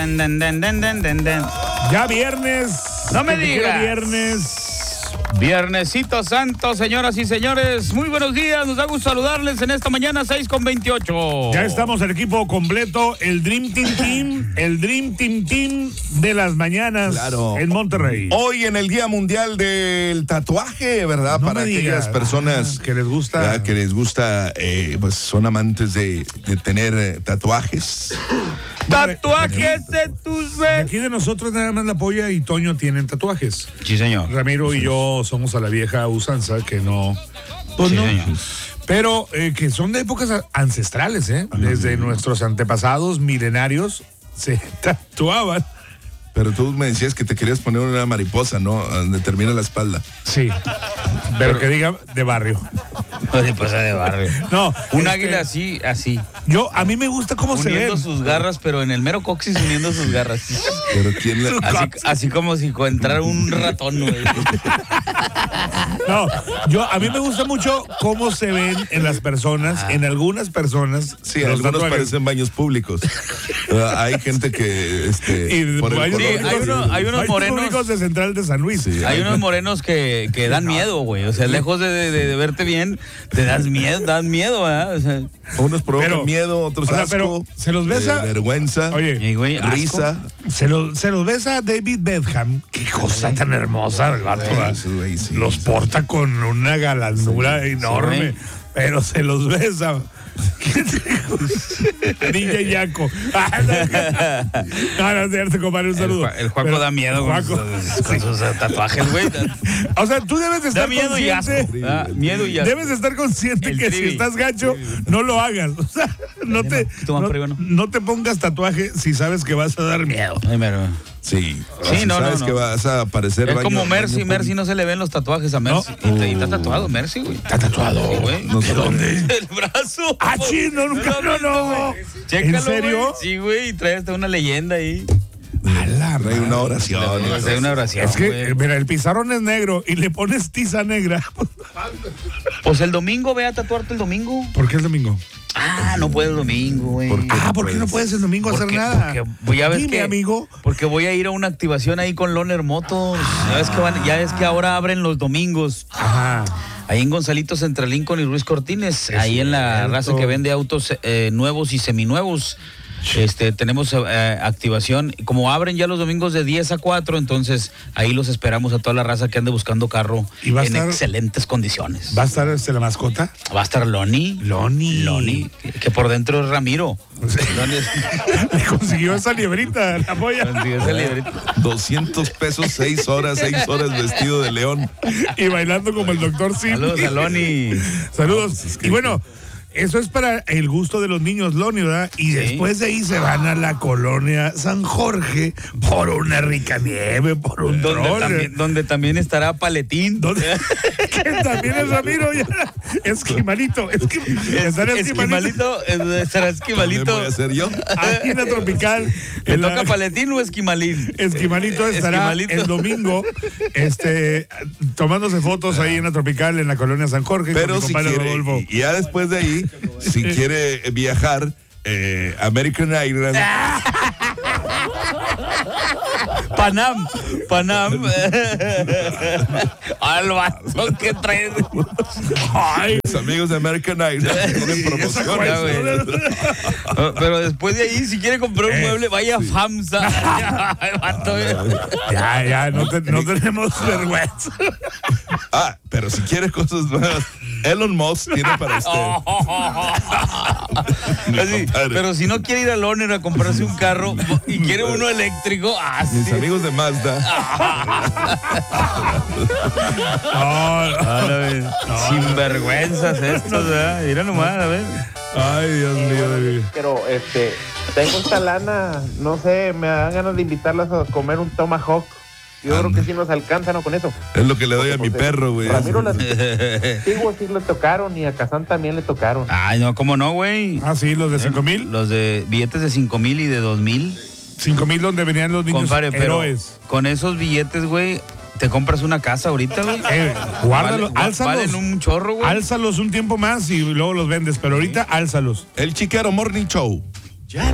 Ya viernes. No me digas. Viernes. Viernesito Santo, señoras y señores. Muy buenos días. Nos da gusto saludarles en esta mañana 6:28. Ya estamos el equipo completo, el Dream Team, el Dream Team de las mañanas en Monterrey. Hoy en el Día Mundial del Tatuaje, ¿verdad? No para aquellas personas que les gusta, pues son amantes de tener tatuajes. Tatuajes de tus besos. Aquí de nosotros nada más la Polla y Toño tienen tatuajes. Sí, señor. Ramiro y yo somos a la vieja usanza que no. Pues Sí, no. señor. Pero que son de épocas ancestrales, ¿eh? Desde nuestros antepasados milenarios se tatuaban. Pero tú me decías que te querías poner una mariposa, ¿no? Donde termina la espalda. Sí. Pero que diga de barrio. Mariposa de barrio. No. Un águila así. A mí me gusta cómo se Uniendo ven. sus garras, pero en el mero coxis uniendo sus garras. Pero quién le... Así como si encontrara un ratón, güey. No, a mí me gusta mucho cómo se ven en las personas, en algunas personas. Sí, los algunos tatuajes. parecen baños públicos. Hay gente que, Y por el baños color- Sí, hay unos baños morenos. públicos de Central de San Luis. Sí. Hay unos morenos que dan miedo, güey. O sea, lejos de verte bien, te dan miedo, ¿verdad? O sea, Unos provocan Pero, miedo, otros o sea, asco. pero, ¿se los besa? Vergüenza. Oye, güey, asco. Risa. se los besa a David Beckham. Qué cosa tan hermosa el vato. ¿verdad? Sí, güey, sí. Los porta con una galanura enorme, Sí. pero se los besa. DJ Yaco. No, es cierto, compadre, un saludo. El Juaco Pero, da miedo con sus tatuajes, güey. O sea, tú debes de estar Da miedo y asco. consciente. Da miedo y asco. Debes de estar consciente El que trivi. si estás gacho, no lo hagas. O sea, no te pongas tatuaje si sabes que vas a dar miedo. Ay, mero. Sí. Sí, Si no, sabes no. que vas a aparecer Es baño- como Mercy. baño Mercy no se le ven los tatuajes a Mercy. Y está tatuado Mercy, güey. ¿Está tatuado? Sí, güey. No sé. ¿De dónde? El brazo. Ah, chino, nunca, no. Chécalo, ¿En serio? güey. Sí, güey, y trae hasta una leyenda ahí. A la Trae una oración. Trae una oración, Es que, güey. mira, el pizarrón es negro y le pones tiza negra. Pues el domingo, ve a tatuarte el domingo. ¿Por qué el domingo? Ah, no puede el domingo, güey. ¿Por qué? ¿Por qué no puedes el domingo hacer Porque- nada? porque ya ves Dime, que- amigo. Porque voy a ir a una activación ahí con Loner Motos. Ya ves que ahora abren los domingos. Ajá. Ahí en Gonzalitos entre Lincoln y Ruiz Cortines. Ahí en la cierto. raza que vende autos nuevos y seminuevos. Tenemos activación. Como abren ya los domingos de 10 a 4, entonces ahí los esperamos a toda la raza que ande buscando carro ¿Y va a en estar- excelentes condiciones. ¿Va a estar la mascota? Va a estar Loni, que por dentro es Ramiro. Loni es- Le consiguió esa liebrita, la polla. consigue ese librito. 200 pesos, 6 horas vestido de león. Y bailando como el doctor Sim. Saludos a Loni. Saludos. pues es que- Y bueno, eso es para el gusto de los niños, Loni, ¿verdad? Y después de ahí se van a la colonia San Jorge por una rica nieve, por un troll. Donde también estará Paletín. Que también es Ramiro, ya. Esquimalito. Estará Esquimalito. Estará ¿También Esquimalito. voy a ser yo? Aquí en la Tropical. ¿Le en la- toca Paletín o Esquimalín? Esquimalito estará Esquimalito. el domingo tomándose fotos ahí en la Tropical, en la colonia San Jorge. Pero con mi si compadre quiere, Rodolfo. y ya después de ahí, si quiere viajar, American Airlines, Panam. Al vato que trae. Ay, los amigos de American Airlines tienen promoción. cuenta, güey. Pero después de ahí, si quiere comprar un mueble, vaya a FAMSA. El vato, ya, no tenemos vergüenza. Ah, pero si quiere cosas nuevas, Elon Musk tiene para usted. Así, compadre. pero si no quiere ir al Loner a comprarse un carro y quiere uno eléctrico, Mis sí. amigos de Mazda. Sin vergüenzas estos, ¿verdad? Mira nomás, a ver. Ay, Dios mío. Pero tengo esta lana, no sé, me dan ganas de invitarlas a comer un tomahawk. Yo creo que sí nos alcanzan, ¿no? Con eso. Es lo que le doy a mi perro, güey. Ramiro las antiguos sí le tocaron y a Kazán también le tocaron. Ay, no, ¿cómo no, güey? Ah, sí, los de 5,000. Los de billetes de 5,000 y de 2,000. 5,000 donde venían los niños Compadre, pero héroes. con esos billetes, güey, te compras una casa ahorita, güey. Guárdalos, álzalos. Valen un chorro, güey. Álzalos un tiempo más y luego los vendes, pero ahorita álzalos. El Chiquero Morning Show.